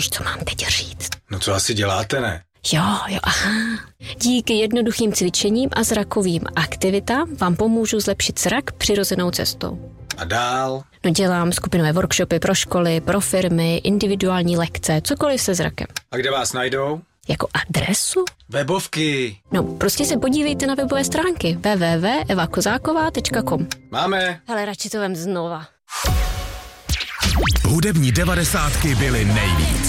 Ježiš, co mám teď říct? No co asi děláte, ne? Jo, aha. Díky jednoduchým cvičením a zrakovým aktivitám vám pomůžu zlepšit zrak přirozenou cestou. A dál? No dělám skupinové workshopy pro školy, pro firmy, individuální lekce, cokoliv se zrakem. A kde vás najdou? Jako adresu? Webovky. No, prostě se podívejte na webové stránky www.evakozáková.com. Máme. Hele, radši to vem znova. Hudební 90 byly nejvíc.